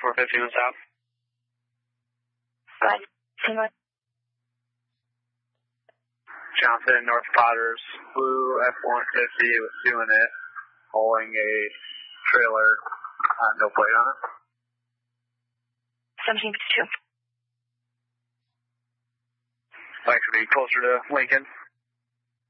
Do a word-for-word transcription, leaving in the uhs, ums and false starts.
four fifty on south. Go ahead. Same one. Johnson, North Potters, blue F one fifty was doing it, hauling a trailer, uh, no plate on it. seventeen fifty-two. Likes to be closer to Lincoln.